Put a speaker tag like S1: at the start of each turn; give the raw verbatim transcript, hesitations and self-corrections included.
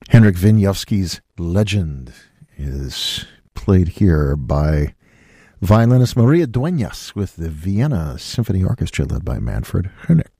S1: Henryk Wieniawski's Legend is played here by violinist Maria Dueñas with the Vienna Symphony Orchestra led by Manfred Honeck.